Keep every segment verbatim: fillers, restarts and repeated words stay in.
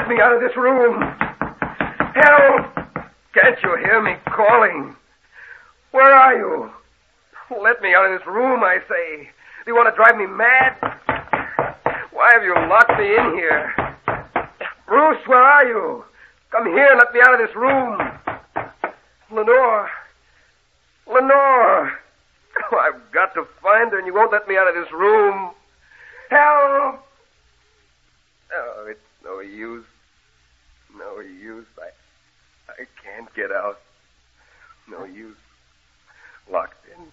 let me out of this room. Help! Can't you hear me calling? Where are you? Let me out of this room, I say. Do you want to drive me mad? Why have you locked me in here? Bruce, where are you? Come here and let me out of this room. Lenore. Lenore. Oh, I've got to find her, and you won't let me out of this room. Help! Oh, it's no use. No use. I, I can't get out. No use. Locked in.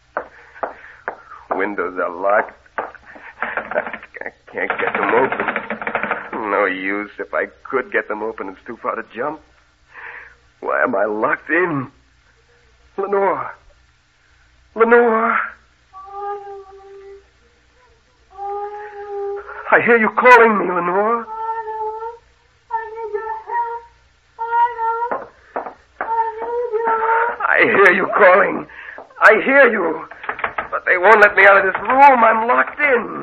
Windows are locked. I can't get them open. No use. If I could get them open, it's too far to jump. Why am I locked in? Lenore. Lenore. I hear you calling me, Lenore. I hear you calling. I hear you. But they won't let me out of this room. I'm locked in.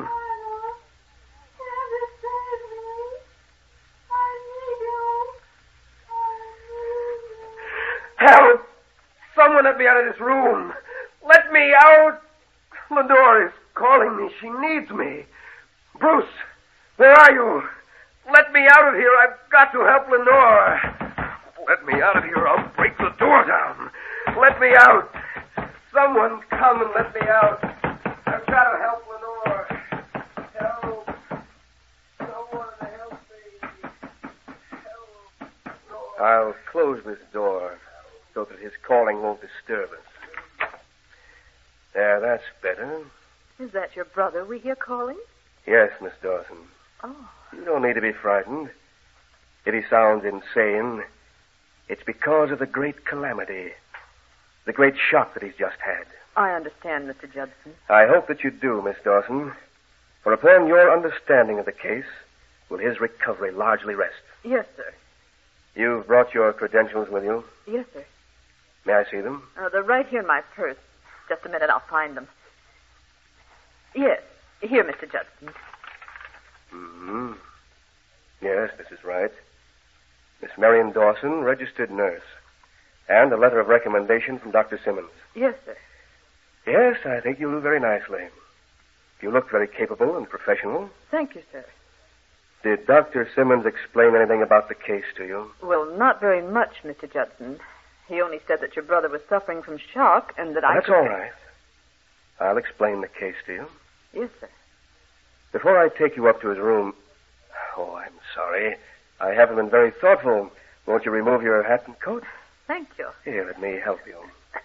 Help! Someone let me out of this room. Let me out. Lenore is calling me. She needs me. Bruce, where are you? Let me out of here. I've got to help Lenore. Let me out of here. I'll break the door down. Let me out. Someone come and let me out. I've got to help Lenore. Help. Someone help me. Help. Lenore. I'll close this door so that his calling won't disturb us. There, that's better. Is that your brother we hear calling? Yes, Miss Dawson. Oh. You don't need to be frightened. If he sounds insane, it's because of the great calamity, the great shock that he's just had. I understand, Mister Judson. I hope that you do, Miss Dawson, for upon your understanding of the case will his recovery largely rest. Yes, sir. You've brought your credentials with you? Yes, sir. May I see them? Uh, they're right here in my purse. Just a minute, I'll find them. Yes, here, Mister Judson. Mm-hmm. Yes, this is right. Miss Marion Dawson, registered nurse. And a letter of recommendation from Doctor Simmons. Yes, sir. Yes, I think you'll do very nicely. You look very capable and professional. Thank you, sir. Did Doctor Simmons explain anything about the case to you? Well, not very much, Mister Judson. He only said that your brother was suffering from shock and that I That's could... all right. I'll explain the case to you. Yes, sir. Before I take you up to his room... Oh, I'm sorry. I haven't been very thoughtful. Won't you remove your hat and coat? Thank you. Here, let me help you.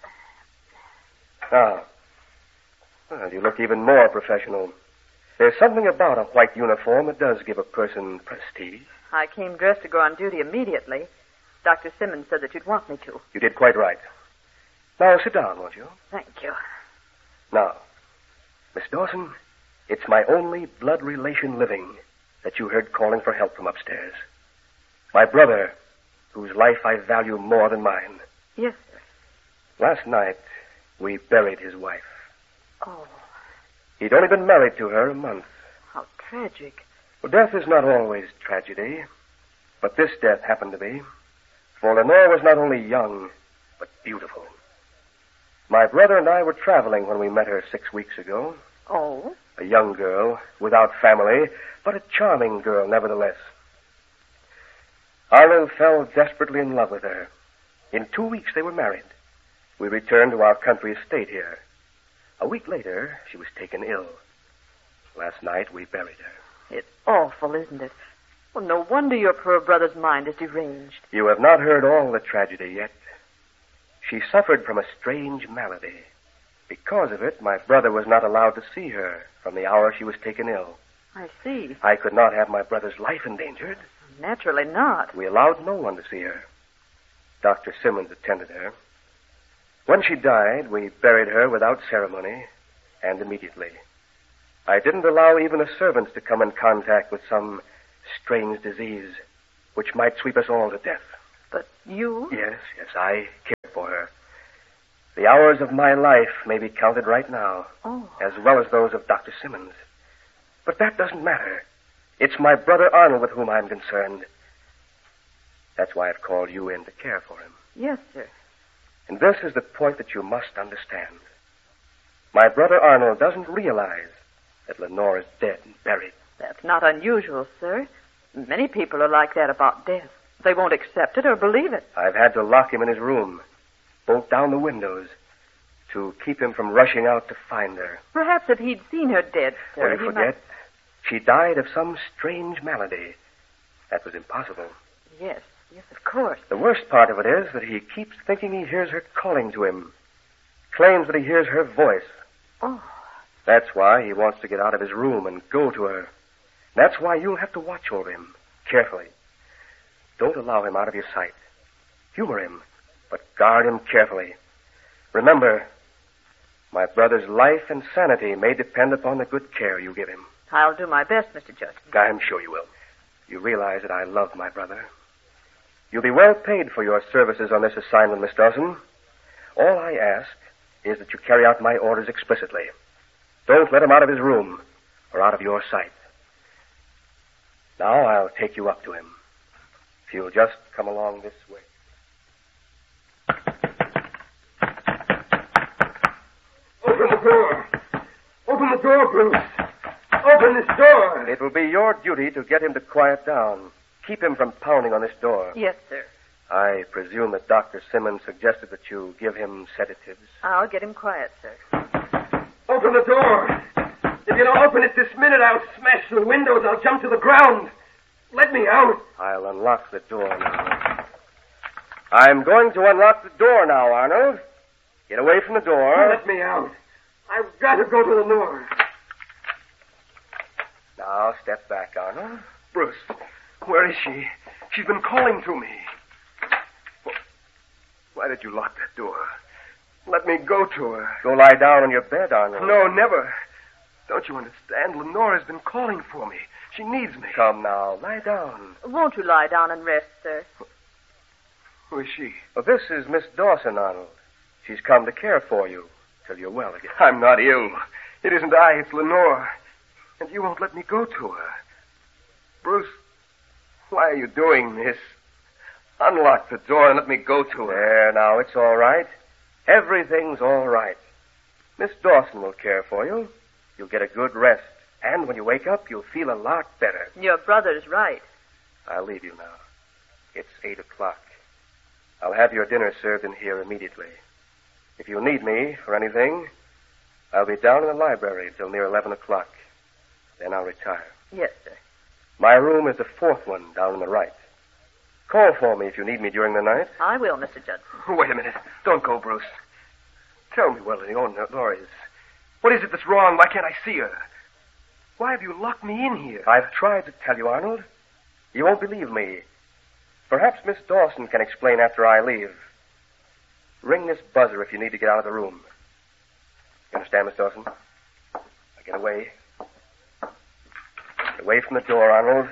Now, well, you look even more professional. There's something about a white uniform that does give a person prestige. I came dressed to go on duty immediately. Doctor Simmons said that you'd want me to. You did quite right. Now, sit down, won't you? Thank you. Now, Miss Dawson, it's my only blood relation living that you heard calling for help from upstairs. My brother, whose life I value more than mine. Yes, sir. Last night, we buried his wife. Oh, He'd only been married to her a month. how tragic. Well, death is not always tragedy, but this death happened to be. For Lenore was not only young, but beautiful. My brother and I were traveling when we met her six weeks ago. Oh? A young girl, without family, but a charming girl nevertheless. Arnold fell desperately in love with her. In two weeks they were married. We returned to our country estate here. A week later, she was taken ill. Last night, we buried her. It's awful, isn't it? Well, no wonder your poor brother's mind is deranged. You have not heard all the tragedy yet. She suffered from a strange malady. Because of it, my brother was not allowed to see her from the hour she was taken ill. I see. I could not have my brother's life endangered. Naturally not. We allowed no one to see her. Doctor Simmons attended her. When she died, we buried her without ceremony and immediately. I didn't allow even the servants to come in contact with some strange disease which might sweep us all to death. But you? Yes, yes, I cared for her. The hours of my life may be counted right now, Oh. as well as those of Doctor Simmons. But that doesn't matter. It's my brother Arnold with whom I'm concerned, That's why I've called you in to care for him. Yes, sir. And this is the point that you must understand. My brother Arnold doesn't realize that Lenore is dead and buried. That's not unusual, sir. Many people are like that about death. They won't accept it or believe it. I've had to lock him in his room, bolt down the windows, to keep him from rushing out to find her. Perhaps if he'd seen her dead, sir, Well, you he forget, she died of some strange malady. That was impossible. might... Yes, yes, of course. The worst part of it is that he keeps thinking he hears her calling to him. Claims that he hears her voice. Oh. That's why he wants to get out of his room and go to her. That's why you'll have to watch over him, carefully. Don't allow him out of your sight. Humor him, but guard him carefully. Remember, my brother's life and sanity may depend upon the good care you give him. I'll do my best, Mister Judson. I'm sure you will. You realize that I love my brother. You'll be well paid for your services on this assignment, Miss Dawson. All I ask is that you carry out my orders explicitly. Don't let him out of his room or out of your sight. Now I'll take you up to him. If you'll just come along this way. Open the door. Open the door, Bruce. Open this door. It will be your duty to get him to quiet down. Keep him from pounding on this door. Yes, sir. I presume that Doctor Simmons suggested that you give him sedatives. I'll get him quiet, sir. Open the door. If you don't open it this minute, I'll smash the windows. I'll jump to the ground. Let me out. I'll unlock the door now. I'm going to unlock the door now, Arnold. Get away from the door. Let me out. I've got to go to Lenore. Now, step back, Arnold. Bruce, where is she? She's been calling to me. Why did you lock that door? Let me go to her. Go lie down on your bed, Arnold. No, never. Don't you understand? Lenore has been calling for me. She needs me. Come now, lie down. Won't you lie down and rest, sir? Who is she? Well, this is Miss Dawson, Arnold. She's come to care for you till you're well again. I'm not ill. It isn't I, it's Lenore. And you won't let me go to her. Bruce, why are you doing this? Unlock the door and let me go to her. There, now, it's all right. Everything's all right. Miss Dawson will care for you. You'll get a good rest. And when you wake up, you'll feel a lot better. Your brother's right. I'll leave you now. It's eight o'clock. I'll have your dinner served in here immediately. If you need me for anything, I'll be down in the library till near eleven o'clock. Then I'll retire. Yes, sir. My room is the fourth one down on the right. Call for me if you need me during the night. I will, Mister Judson. Wait a minute. Don't go, Bruce. Tell me where Lenore is. What is it that's wrong? Why can't I see her? Why have you locked me in here? I've tried to tell you, Arnold. You won't believe me. Perhaps Miss Dawson can explain after I leave. Ring this buzzer if you need to get out of the room. You understand, Miss Dawson? Now get away. Get away from the door, Arnold.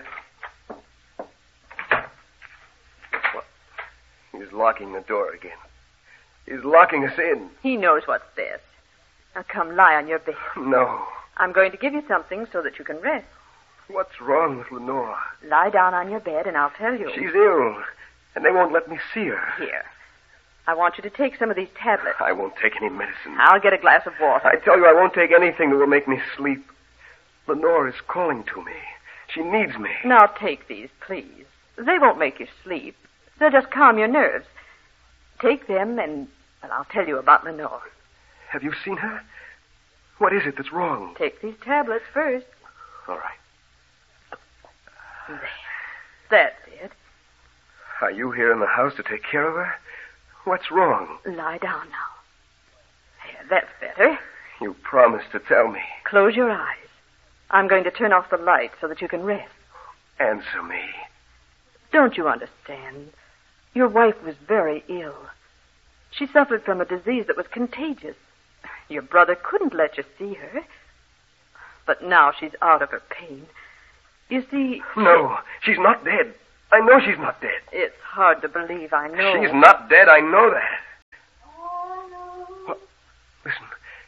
What? He's locking the door again. He's locking us in. He knows what's best. Now come lie on your bed. No. I'm going to give you something so that you can rest. What's wrong with Lenore? Lie down on your bed and I'll tell you. She's ill, and they won't let me see her. Here. I want you to take some of these tablets. I won't take any medicine. I'll get a glass of water. I tell you, I won't take anything that will make me sleep. Lenore is calling to me. She needs me. Now take these, please. They won't make you sleep. They'll just calm your nerves. Take them and, and I'll tell you about Lenore. Have you seen her? What is it that's wrong? Take these tablets first. All right. There. That's it. Are you here in the house to take care of her? What's wrong? Lie down now. There, that's better. You promised to tell me. Close your eyes. I'm going to turn off the light so that you can rest. Answer me. Don't you understand? Your wife was very ill. She suffered from a disease that was contagious. Your brother couldn't let you see her. But now she's out of her pain. You see... No, she's not dead. I know she's not dead. It's hard to believe, I know. She's not dead, I know that. What? Listen.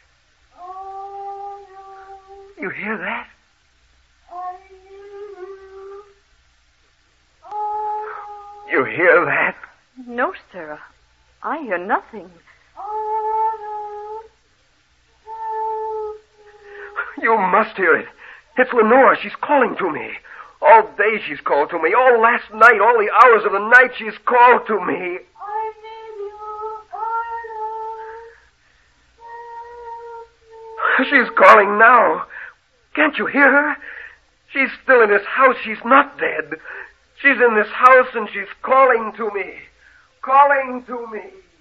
You hear that? You you hear that? No, sir. I hear nothing. You must hear it. It's Lenore. She's calling to me. All day she's called to me. All last night, all the hours of the night she's called to me. I need you, Arnold. She's calling now. Can't you hear her? She's still in this house. She's not dead. She's in this house and she's calling to me. Calling to me.